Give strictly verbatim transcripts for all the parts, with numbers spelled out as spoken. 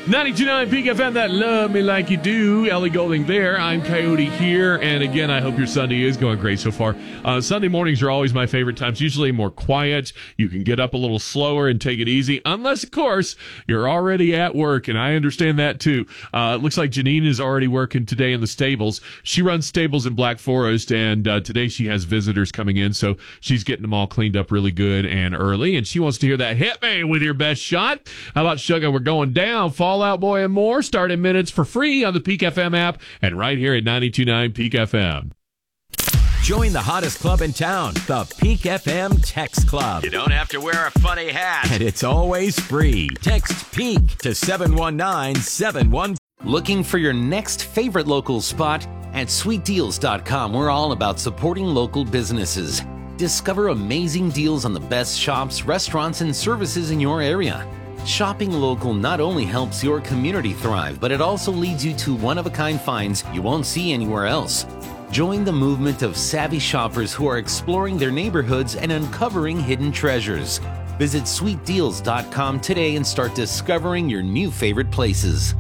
ninety-two point nine Peak F M, that love me like you do. Ellie Golding there. I'm Coyote here. And again, I hope your Sunday is going great so far. Uh, Sunday mornings are always my favorite times, usually more quiet. You can get up a little slower and take it easy, unless, of course, you're already at work. And I understand that, too. Uh, it looks like Janine is already working today in the stables. She runs stables in Black Forest, and uh, today she has visitors coming in. So she's getting them all cleaned up really good and early. And she wants to hear that hit me with your best shot. How about Sugar? We're going down. Fall Out Boy and more. Start in minutes for free on the Peak F M app and right here at ninety-two point nine Peak F M. Join the hottest club in town, the Peak F M Text Club. You don't have to wear a funny hat, and it's always free. Text PEAK to seven one nine seven one. Looking for your next favorite local spot? At sweet deals dot com, we're all about supporting local businesses. Discover amazing deals on the best shops, restaurants, and services in your area. Shopping local not only helps your community thrive, but it also leads you to one-of-a-kind finds you won't see anywhere else. Join the movement of savvy shoppers who are exploring their neighborhoods and uncovering hidden treasures. Visit sweet deals dot com today and start discovering your new favorite places.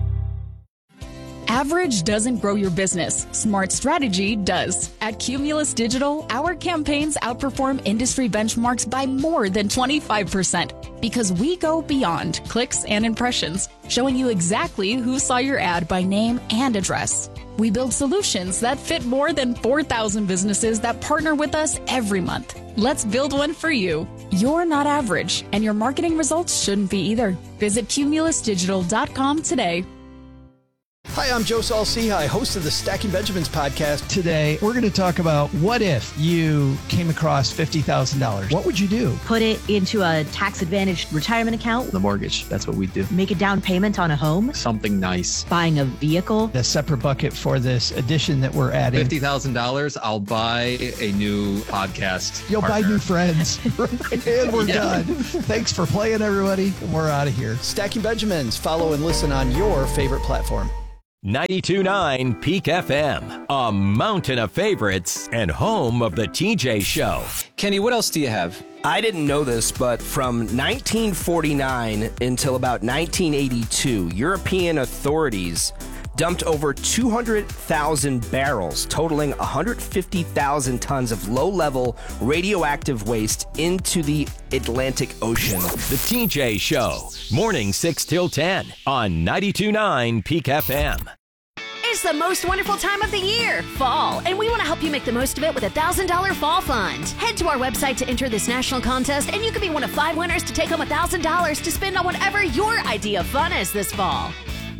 Average doesn't grow your business. Smart strategy does. At Cumulus Digital, our campaigns outperform industry benchmarks by more than twenty-five percent because we go beyond clicks and impressions, showing you exactly who saw your ad by name and address. We build solutions that fit more than four thousand businesses that partner with us every month. Let's build one for you. You're not average, and your marketing results shouldn't be either. Visit Cumulus Digital dot com today. Hi, I'm Joe Saul-Sehy, host of the Stacking Benjamins podcast. Today, we're going to talk about what if you came across fifty thousand dollars. What would you do? Put it into a tax-advantaged retirement account. The mortgage, that's what we do. Make a down payment on a home. Something nice. Buying a vehicle. A separate bucket for this addition that we're adding. fifty thousand dollars, I'll buy a new podcast You'll partner. buy new friends. And we're yeah. done. Thanks for playing, everybody. We're out of here. Stacking Benjamins. Follow and listen on your favorite platform. ninety-two point nine Peak F M, a mountain of favorites and home of the T J Show. Kenny, what else do you have? I didn't know this, but from nineteen forty-nine until about nineteen eighty-two, European authorities dumped over two hundred thousand barrels, totaling one hundred fifty thousand tons of low-level radioactive waste into the Atlantic Ocean. The T J Show, morning six till ten on ninety-two point nine Peak F M. It's the most wonderful time of the year, fall, and we want to help you make the most of it with a one thousand dollars Fall Fund. Head to our website to enter this national contest, and you could be one of five winners to take home one thousand dollars to spend on whatever your idea of fun is this fall.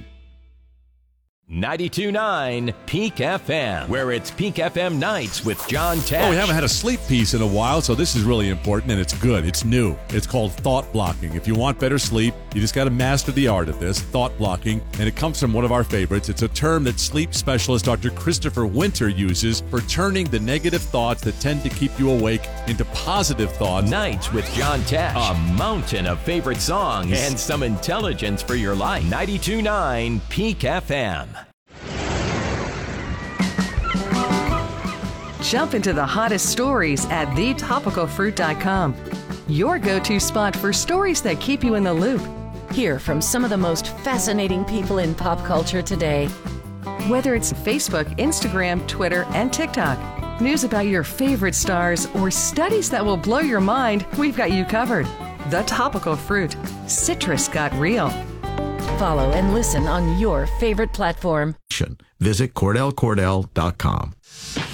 ninety-two point nine Peak F M, where it's Peak F M nights with John Tesh. Oh, we haven't had a sleep piece in a while, so this is really important, and it's good. It's new. It's called thought blocking. If you want better sleep, you just got to master the art of this, thought blocking, and it comes from one of our favorites. It's a term that sleep specialist Doctor Christopher Winter uses for turning the negative thoughts that tend to keep you awake into positive thoughts. Nights with John Tesh, a mountain of favorite songs and some intelligence for your life. ninety-two point nine Peak F M. Jump into the hottest stories at the topical fruit dot com. Your go-to spot for stories that keep you in the loop. Hear from some of the most fascinating people in pop culture today. Whether it's Facebook, Instagram, Twitter, and TikTok, news about your favorite stars, or studies that will blow your mind, we've got you covered. The Topical Fruit. Citrus got real. Follow and listen on your favorite platform. Visit Cordell Cordell dot com.